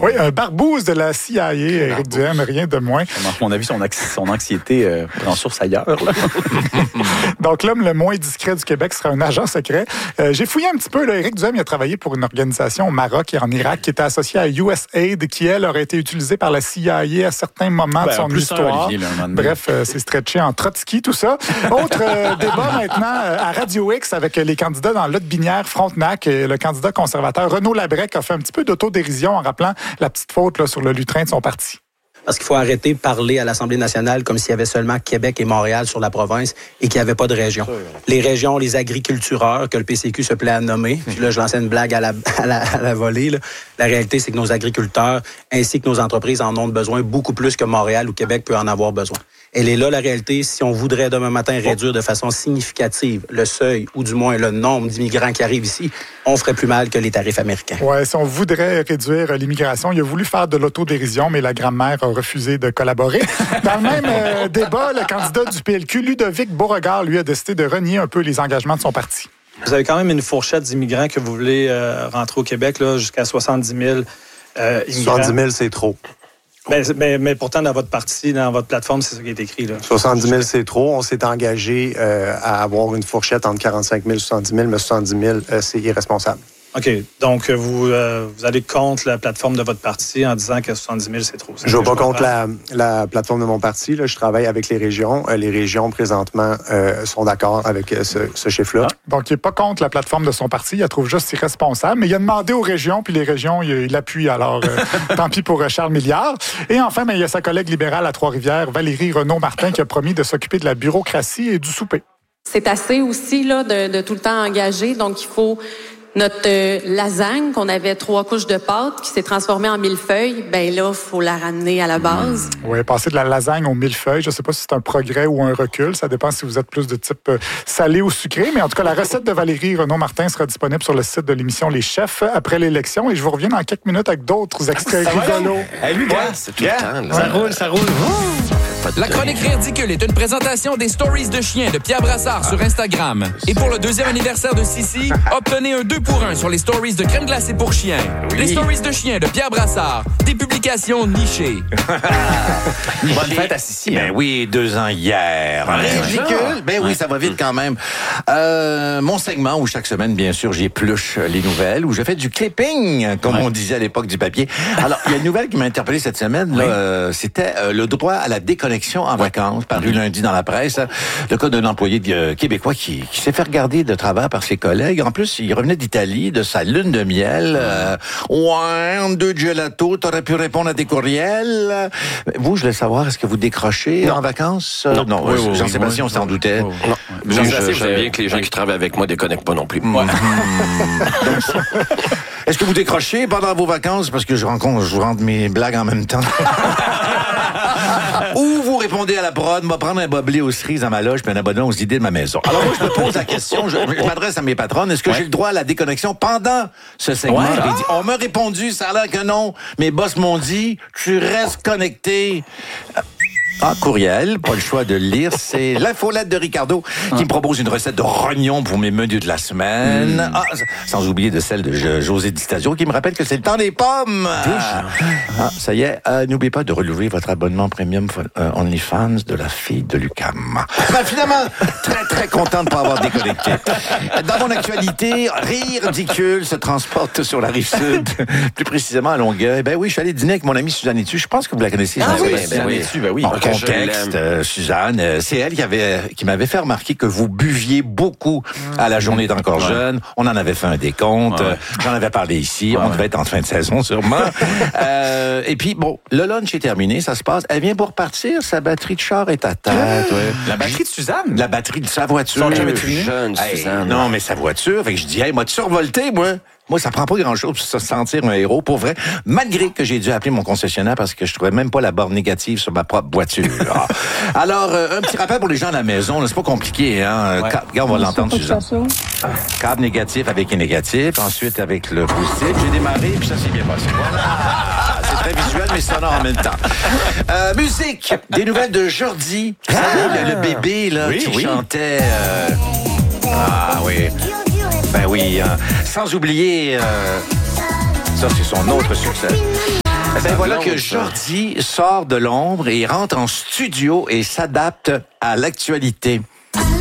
Oui, un barbouze de la CIA, Éric Duhem, rien de moins. À mon avis, son anxiété prend source ailleurs. Là. Donc, l'homme le moins discret du Québec sera un agent secret. J'ai fouillé un petit peu. Là, Éric Duhem, il a travaillé pour une organisation au Maroc et en Irak qui était associée à USAID, qui, elle, aurait été utilisée par la CIA à certains moments de son histoire. Olivier, là, Bref, c'est stretché en Trotsky, tout ça. Autre débat maintenant à Radio X avec les candidats dans Lotte-Binière-Frontenac. Le candidat conservateur Renaud Labrec a fait un petit peu d'autodérision en rappelant la petite faute là, sur le lutrin de son parti. Parce qu'il faut arrêter de parler à l'Assemblée nationale comme s'il y avait seulement Québec et Montréal sur la province et qu'il n'y avait pas de région. Les régions, les agricultureurs, que le PCQ se plaît à nommer. Puis là, je lançais une blague à la volée. Là. La réalité, c'est que nos agriculteurs ainsi que nos entreprises en ont besoin beaucoup plus que Montréal ou Québec peut en avoir besoin. Elle est là, la réalité. Si on voudrait demain matin réduire de façon significative le seuil ou du moins le nombre d'immigrants qui arrivent ici, on ferait plus mal que les tarifs américains. Oui, si on voudrait réduire l'immigration, il a voulu faire de l'autodérision, mais la grand-mère a refusé de collaborer. Dans le même débat, le candidat du PLQ, Ludovic Beauregard, lui, a décidé de renier un peu les engagements de son parti. Vous avez quand même une fourchette d'immigrants que vous voulez rentrer au Québec, là, jusqu'à 70 000 immigrants. 70 000, c'est trop. Mais pourtant, dans votre parti, dans votre plateforme, c'est ça qui est écrit. Là. 70 000, c'est trop. On s'est engagé à avoir une fourchette entre 45 000 et 70 000, mais 70 000, c'est irresponsable. OK. Donc, vous allez contre la plateforme de votre parti en disant que 70 000, c'est trop. Je ne vais pas contre la plateforme de mon parti. Là. Je travaille avec les régions. Les régions, présentement, sont d'accord avec ce chiffre-là. Donc, il n'est pas contre la plateforme de son parti. Il la trouve juste irresponsable. Mais il a demandé aux régions, puis les régions, il appuie. Alors, tant pis pour Charles Milliard. Et enfin, il y a sa collègue libérale à Trois-Rivières, Valérie Renaud-Martin, qui a promis de s'occuper de la bureaucratie et du souper. C'est assez aussi là, de tout le temps engager. Donc, il faut... Notre lasagne, qu'on avait 3 couches de pâte, qui s'est transformée en millefeuille, ben là, il faut la ramener à la base. Oui, passer de la lasagne au millefeuille, je ne sais pas si c'est un progrès ou un recul. Ça dépend si vous êtes plus de type salé ou sucré. Mais en tout cas, la recette de Valérie Renaud-Martin sera disponible sur le site de l'émission Les Chefs après l'élection. Et je vous reviens dans quelques minutes avec d'autres extraits rigolos. Hey, lui, gars, c'est tout le temps. Là. Ça roule. La chronique ridicule est une présentation des Stories de chiens de Pierre Brassard sur Instagram. Et pour le 2e anniversaire de Sissi, obtenez un 2 pour 1 sur les Stories de crème glacée pour chiens. Oui. Les Stories de chiens de Pierre Brassard, des publications nichées. Bonne fête à Sissi. Ben oui, 2 ans hier. Ridicule. Ben oui, ça va vite quand même. Mon segment où chaque semaine, bien sûr, j'épluche les nouvelles, où je fais du clipping, comme on disait à l'époque du papier. Alors, il y a une nouvelle qui m'a interpellé cette semaine. Là, c'était le droit à la déconnexion en vacances, paru lundi dans la presse. Le cas d'un employé québécois qui s'est fait regarder de travers par ses collègues. En plus, il revenait d'Italie, de sa lune de miel. Ouais, 2 gelato, t'aurais pu répondre à tes courriels. Vous, je voulais savoir, est-ce que vous décrochez en vacances? Non, Jean-Sébastien, on s'en doutait. Non. Je sais bien que les gens qui travaillent avec moi déconnectent pas non plus. Ouais. Est-ce que vous décrochez pendant vos vacances? Parce que je rentre mes blagues en même temps. Ou vous répondez à la prod, va prendre un boblé aux cerises à ma loge puis un abonnement aux idées de ma maison. Alors moi, je me pose la question, je m'adresse à mes patronnes, est-ce que j'ai le droit à la déconnexion pendant ce segment? On m'a répondu, ça a l'air que non. Mes boss m'ont dit, tu restes connecté. Courriel, pas le choix de le lire. C'est l'infolette de Ricardo qui me propose une recette de rognons pour mes menus de la semaine. Sans oublier de celle de José Di Stasio qui me rappelle que c'est le temps des pommes. Ça y est, n'oubliez pas de relever votre abonnement premium OnlyFans de la fille de Lucam. Finalement, très très content de pas avoir déconnecté. Dans mon actualité, rire ridicule se transporte sur la rive sud, plus précisément à Longueuil. Ben oui, je suis allé dîner avec mon amie Suzanne Etu. Je pense que vous la connaissez. Ben oui. Contexte, Suzanne, c'est elle qui m'avait fait remarquer que vous buviez beaucoup à la journée d'encore jeune. On en avait fait un décompte. J'en avais parlé ici. On devait être en fin de saison, sûrement. Et puis, bon, le lunch est terminé. Ça se passe. Elle vient pour partir. Sa batterie de char est à terre. La batterie de Suzanne? La batterie de sa voiture. Jeune, Suzanne. Non, mais sa voiture. Fait que je dis, hey, m'as-tu survolté, moi? Moi, ça prend pas grand-chose pour se sentir un héros, pour vrai. Malgré que j'ai dû appeler mon concessionnaire parce que je trouvais même pas la borne négative sur ma propre voiture. Alors, un petit rappel pour les gens à la maison. Là, c'est pas compliqué, hein. Regarde, on va l'entendre, Suzanne. Câble négatif avec un négatif. Ensuite, avec le positif. J'ai démarré, puis ça s'est bien passé. Voilà. C'est très visuel, mais sonore en même temps. Musique. Des nouvelles de Jordi. Le bébé, là, qui chantait... oui. Ben oui, sans oublier, ça c'est son autre succès. Ben voilà que Jordi sort de l'ombre et rentre en studio et s'adapte à l'actualité.